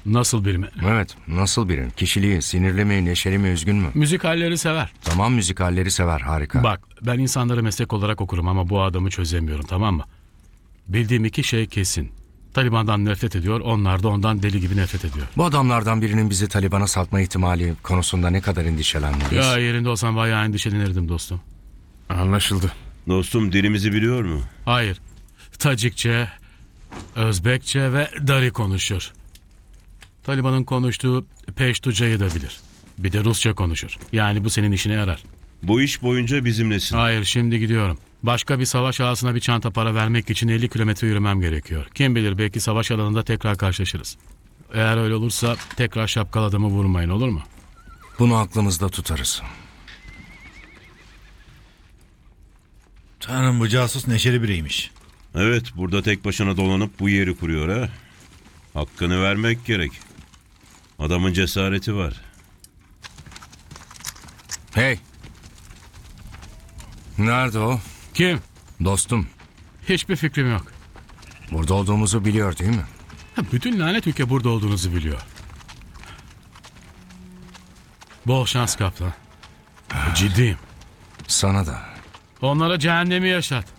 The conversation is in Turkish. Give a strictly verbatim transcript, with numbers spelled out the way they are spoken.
Nasıl biri mi? Evet, nasıl biri? Kişiliği, sinirli mi, neşeli mi, üzgün mü? Müzikalleri sever. Tamam, müzikalleri sever, harika. Bak, ben insanları meslek olarak okurum ama bu adamı çözemiyorum, tamam mı? Bildiğim iki şey kesin. Taliban'dan nefret ediyor, onlar da ondan deli gibi nefret ediyor. Bu adamlardan birinin bizi Taliban'a satma ihtimali konusunda ne kadar endişelenmeliyiz? Ya yerinde olsam bayağı endişelenirdim dostum. Anlaşıldı. Dostum dilimizi biliyor mu? Hayır, Tacikçe, Özbekçe ve Dari konuşur. Taliban'ın konuştuğu Peştuca'yı da bilir. Bir de Rusça konuşur. Yani bu senin işine yarar. Bu iş boyunca bizimlesin. Hayır, şimdi gidiyorum. Başka bir savaş ağasına bir çanta para vermek için elli kilometre yürümem gerekiyor. Kim bilir, belki savaş alanında tekrar karşılaşırız. Eğer öyle olursa tekrar şapkalı adamı vurmayın, olur mu? Bunu aklımızda tutarız. Tanrım, bu casus neşeli biriymiş. Evet, burada tek başına dolanıp bu yeri kuruyor ha. Hakkını vermek gerek. Adamın cesareti var. Hey! Nerede o? Kim? Dostum, Hiçbir fikrim yok. burada olduğumuzu biliyor değil mi? Ha, bütün lanet ülke burada olduğunuzu biliyor. Bol şans kaptan. Ciddiyim. Sana da. Onlara cehennemi yaşat.